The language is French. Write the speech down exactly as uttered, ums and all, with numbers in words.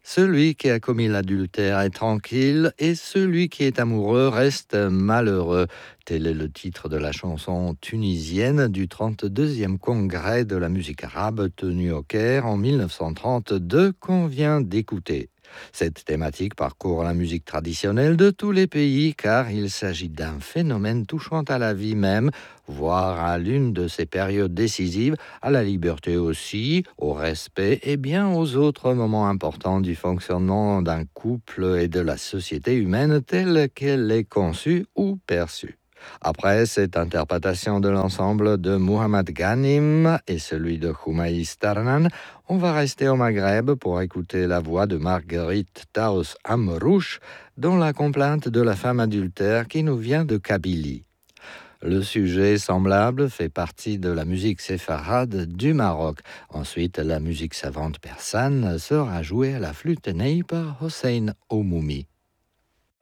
Celui qui a commis l'adultère est tranquille et celui qui est amoureux reste malheureux. Tel est le titre de la chanson tunisienne du trente-deuxième congrès de la musique arabe tenu au Caire en mille neuf cent trente-deux qu'on vient d'écouter. Cette thématique parcourt la musique traditionnelle de tous les pays car il s'agit d'un phénomène touchant à la vie même, voire à l'une de ces périodes décisives, à la liberté aussi, au respect et bien aux autres moments importants du fonctionnement d'un couple et de la société humaine telle qu'elle est conçue ou perçue. Après cette interprétation de l'ensemble de Muhammad Ghanim et celui de Houmaïs Tarnan, on va rester au Maghreb pour écouter la voix de Marguerite Taos Amrouche dans la complainte de la femme adultère qui nous vient de Kabylie. Le sujet semblable fait partie de la musique séfarade du Maroc. Ensuite, la musique savante persane sera jouée à la flûte ney par Hossein Oumoumi.